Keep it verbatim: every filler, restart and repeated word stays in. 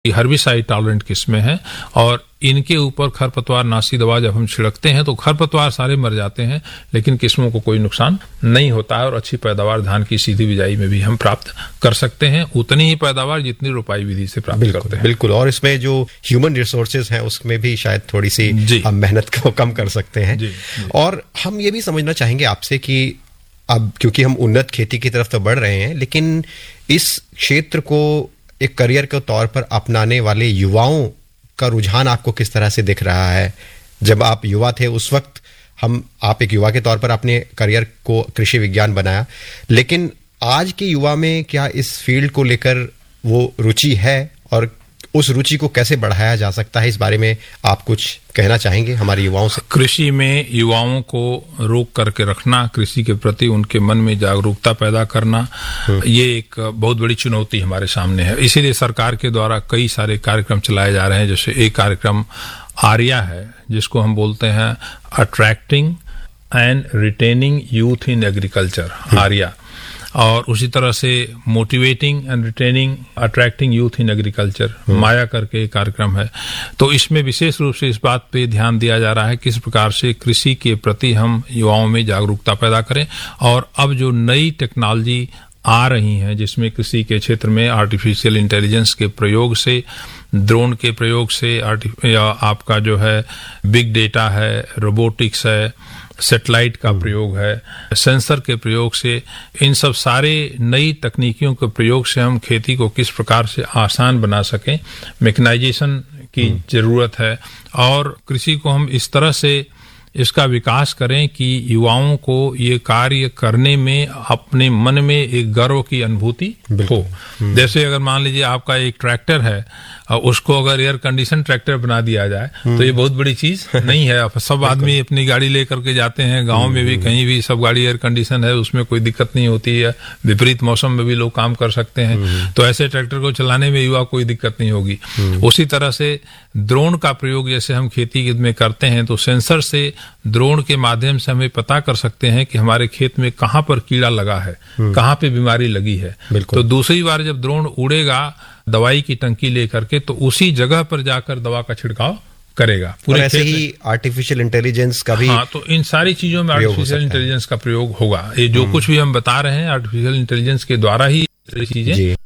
Herbicide tolerant किस्में हैं और इनके ऊपर खरपतवार नाशी दवा जब हम छिड़कते हैं तो खरपतवार सारे मर जाते हैं, लेकिन किस्मों को कोई नुकसान नहीं होता है और अच्छी पैदावार धान की सीधी बिजाई में भी हम प्राप्त कर सकते हैं, उतनी ही पैदावार जितनी रोपाई विधि से प्राप्त करते हैं। बिल्कुल, और इसमें जो ह्यूमन रिसोर्सेज हैं उसमें भी शायद थोड़ी सी हम मेहनत को कम कर सकते हैं। जी, जी। और हम ये भी समझना चाहेंगे आपसे कि अब क्योंकि हम उन्नत खेती की तरफ तो बढ़ रहे हैं, लेकिन इस क्षेत्र को एक करियर के तौर पर अपनाने वाले युवाओं का रुझान आपको किस तरह से दिख रहा है? जब आप युवा थे उस वक्त हम आप एक युवा के तौर पर अपने करियर को कृषि विज्ञान बनाया, लेकिन आज के युवा में क्या इस फील्ड को लेकर वो रुचि है और उस रुचि को कैसे बढ़ाया जा सकता है, इस बारे में आप कुछ कहना चाहेंगे हमारे युवाओं से? कृषि में युवाओं को रोक करके रखना, कृषि के प्रति उनके मन में जागरूकता पैदा करना, ये एक बहुत बड़ी चुनौती हमारे सामने है। इसीलिए सरकार के द्वारा कई सारे कार्यक्रम चलाए जा रहे हैं। जैसे एक कार्यक्रम आर्या है, जिसको हम बोलते हैं attracting and retaining youth in agriculture, Arya. और उसी तरह से motivating and retaining attracting youth in agriculture, माया करके एक कार्यक्रम है। तो इसमें विशेष रूप से इस बात पे ध्यान दिया जा रहा है किस प्रकार से कृषि के प्रति हम युवाओं में जागरूकता पैदा करें। और अब जो नई टेक्नोलॉजी आ रही हैं, जिसमें कृषि के क्षेत्र में आर्टिफिशियल इंटेलिजेंस के प्रयोग से, ड्रोन के प्रयोग से, आपका जो है बिग डेटा है, रोबोटिक्स है, सैटेलाइट का प्रयोग है, सेंसर के प्रयोग से, इन सब सारे नई तकनीकियों के प्रयोग से हम खेती को किस प्रकार से आसान बना सकें, मैकेनाइजेशन की जरूरत है। और कृषि को हम इस तरह से इसका विकास करें कि युवाओं को ये कार्य करने में अपने मन में एक गर्व की अनुभूति हो। जैसे अगर मान लीजिए आपका एक ट्रैक्टर है, उसको अगर एयर कंडीशन ट्रैक्टर बना दिया जाए तो ये बहुत बड़ी चीज नहीं है। सब आदमी अपनी गाड़ी लेकर के जाते हैं, गांव में भी कहीं भी सब गाड़ी एयर कंडीशन है, उसमें कोई दिक्कत नहीं होती है, विपरीत मौसम में भी लोग काम कर सकते हैं। तो ऐसे ट्रैक्टर को चलाने में युवा कोई दिक्कत नहीं होगी। उसी तरह से ड्रोन का प्रयोग जैसे हम खेती में करते हैं, तो सेंसर से ड्रोन के माध्यम से हमें पता कर सकते हैं कि हमारे खेत में कहाँ पर कीड़ा लगा है, कहाँ पे बीमारी लगी है। तो दूसरी बार जब ड्रोन उड़ेगा दवाई की टंकी लेकर के, तो उसी जगह पर जाकर दवा का छिड़काव करेगा पूरे। ऐसे ही आर्टिफिशियल इंटेलिजेंस का भी, हाँ, तो इन सारी चीजों में आर्टिफिशियल इंटेलिजेंस का प्रयोग होगा। ये जो कुछ भी हम बता रहे हैं आर्टिफिशियल इंटेलिजेंस के द्वारा ही चीजें